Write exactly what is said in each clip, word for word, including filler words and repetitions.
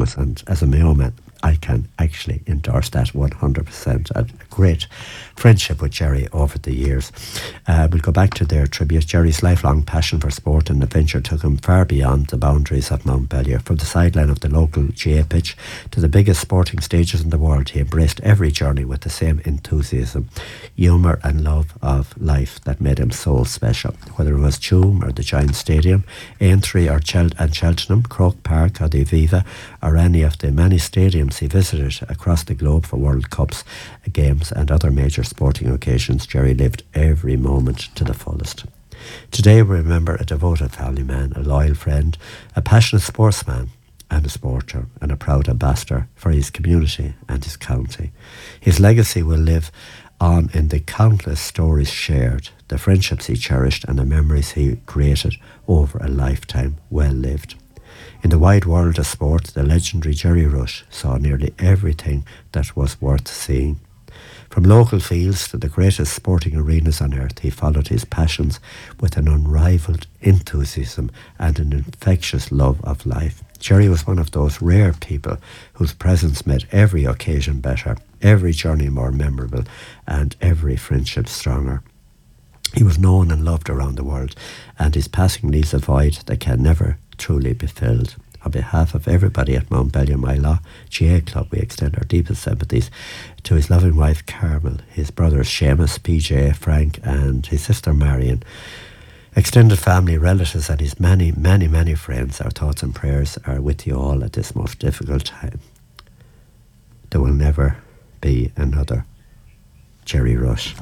Thomas, and as a Mayo man, I can actually endorse that one hundred percent. A great friendship with Jerry over the years. Uh, we'll go back to their tribute. Jerry's lifelong passion for sport and adventure took him far beyond the boundaries of Mount Bellier. From the sideline of the local G A pitch to the biggest sporting stages in the world, he embraced every journey with the same enthusiasm, humour and love of life that made him so special. Whether it was Tuam or the Giant Stadium, Aintree or Chel- and Cheltenham, Croke Park or the Aviva, or any of the many stadiums he visited across the globe for World Cups, games and other major sporting occasions, Jerry lived every moment to the fullest. Today we remember a devoted family man, a loyal friend, a passionate sportsman and a sporter, and a proud ambassador for his community and his county. His legacy will live on in the countless stories shared, the friendships he cherished and the memories he created over a lifetime well lived. In the wide world of sport, the legendary Jerry Rush saw nearly everything that was worth seeing. From local fields to the greatest sporting arenas on earth, he followed his passions with an unrivalled enthusiasm and an infectious love of life. Jerry was one of those rare people whose presence made every occasion better, every journey more memorable, and every friendship stronger. He was known and loved around the world, and his passing leaves a void that can never truly be filled. On behalf of everybody at Mount Bellier Mylaw G A Club, we extend our deepest sympathies to his loving wife Carmel, his brothers Seamus, P J, Frank and his sister Marion, extended family, relatives and his many, many, many friends. Our thoughts and prayers are with you all at this most difficult time. There will never be another Jerry Rush.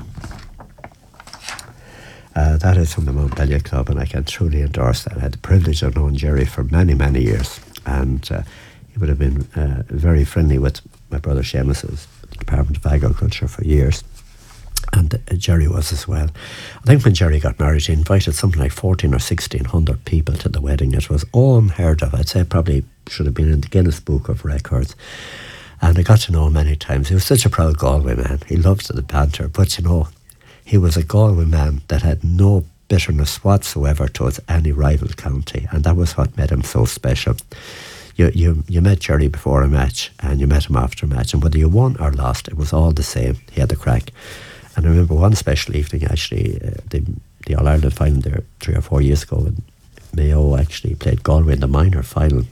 Uh, that is from the Mount Bellier Club, and I can truly endorse that. I had the privilege of knowing Jerry for many, many years, and uh, he would have been uh, very friendly with my brother Seamus, who was at the Department of Agriculture for years, and uh, Jerry was as well. I think when Jerry got married, he invited something like fourteen or sixteen hundred people to the wedding. It was unheard of. I'd say probably should have been in the Guinness Book of Records. And I got to know him many times. He was such a proud Galway man. He loved the banter, but you know, he was a Galway man that had no bitterness whatsoever towards any rival county, and that was what made him so special. You you you met Jerry before a match, and you met him after a match, and whether you won or lost, it was all the same. He had the crack. And I remember one special evening, actually, uh, the, the All-Ireland final there three or four years ago, and Mayo actually played Galway in the minor final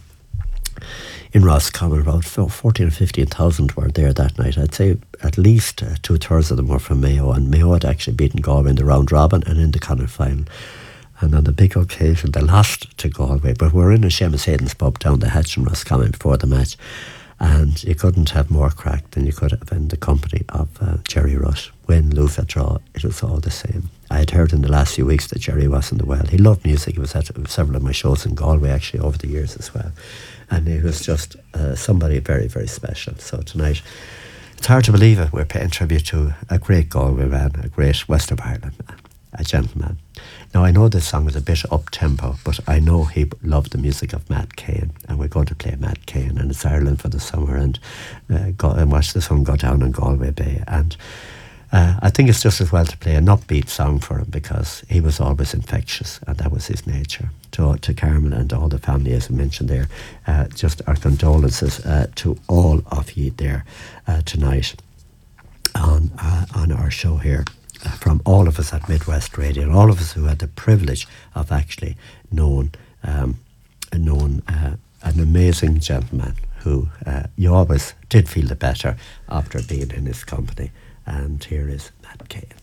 in Roscommon. About fourteen or fifteen thousand were there that night. I'd say at least uh, two-thirds of them were from Mayo, and Mayo had actually beaten Galway in the round robin and in the Connacht final. And on the big occasion, they lost to Galway, but we were in a Seamus Hayden's pub down the hatch in Roscommon before the match, and you couldn't have more crack than you could have in the company of uh, Jerry Rush. Win, lose, or draw, it was all the same. I had heard in the last few weeks that Jerry wasn't well. He loved music. He was at several of my shows in Galway actually over the years as well. And he was just uh, somebody very, very special. So tonight, it's hard to believe it, we're paying tribute to a great Galway man, a great West of Ireland man, a gentleman. Now, I know this song is a bit up-tempo, but I know he loved the music of Matt Cain, and we're going to play Matt Cain, and it's Ireland for the summer, and uh, go and watch the sun go down in Galway Bay. And uh, I think it's just as well to play an upbeat song for him, because he was always infectious, and that was his nature. To, to Carmel and all the family, as I mentioned there, uh, just our condolences uh, to all of you there uh, tonight on uh, on our show here. Uh, from all of us at Midwest Radio, and all of us who had the privilege of actually knowing, um, knowing uh, an amazing gentleman who uh, you always did feel the better after being in his company. And here is Matt Cain.